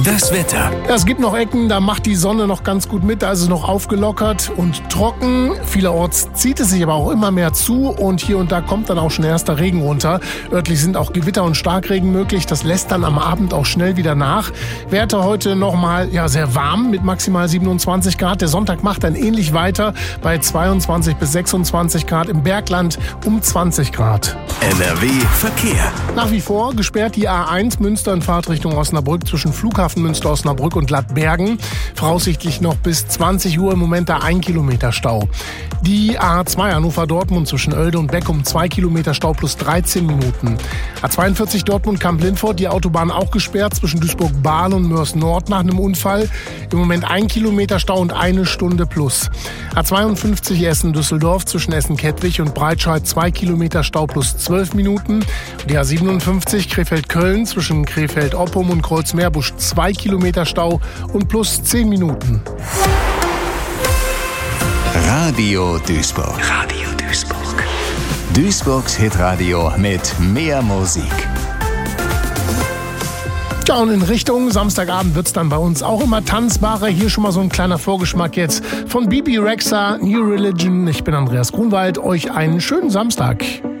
Das Wetter. Ja, es gibt noch Ecken, da macht die Sonne noch ganz gut mit, da ist es noch aufgelockert und trocken. Vielerorts zieht es sich aber auch immer mehr zu und hier und da kommt dann auch schon erster Regen runter. Örtlich sind auch Gewitter und Starkregen möglich, das lässt dann am Abend auch schnell wieder nach. Werte heute nochmal sehr warm mit maximal 27 Grad. Der Sonntag macht dann ähnlich weiter bei 22 bis 26 Grad, im Bergland um 20 Grad. NRW Verkehr. Nach wie vor gesperrt die A1 Münster in Fahrtrichtung Osnabrück zwischen Flughafen Münster-Osnabrück und Lattbergen. Voraussichtlich noch bis 20 Uhr im Moment da 1 Kilometer Stau. Die A2 Hannover-Dortmund zwischen Oelde und Beckum 2 Kilometer Stau plus 13 Minuten. A42 Dortmund-Kamp-Lindfort, die Autobahn auch gesperrt zwischen Duisburg-Bahl und Mörs-Nord nach einem Unfall. Im Moment 1 Kilometer Stau und 1 Stunde plus. A52 Essen-Düsseldorf zwischen Essen-Kettwig und Breitscheid 2 Kilometer Stau plus 12 Minuten. Die A57 Krefeld-Köln zwischen Krefeld-Oppum und Kreuz-Meerbusch 2 Kilometer Stau und plus 10 Minuten. Radio Duisburg. Radio Duisburg. Duisburgs Hitradio mit mehr Musik. Ja, und in Richtung Samstagabend wird's dann bei uns auch immer tanzbarer. Hier schon mal so ein kleiner Vorgeschmack jetzt von Bebe Rexha, New Religion. Ich bin Andreas Grunwald. Euch einen schönen Samstag.